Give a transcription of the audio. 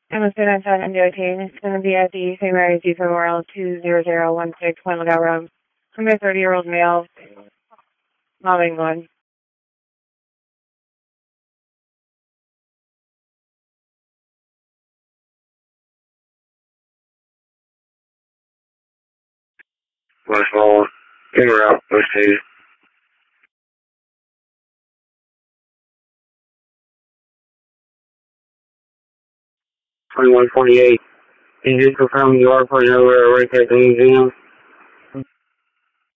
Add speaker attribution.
Speaker 1: I'm a student at NDOT. It's going to be at the St. Mary's Youth Memorial 20016 Point Lookout Road. I'm a 30-year-old male, not England.
Speaker 2: Westfall, in route, West Hayes. 2148. Can you confirm you are for nowhere right at the museum?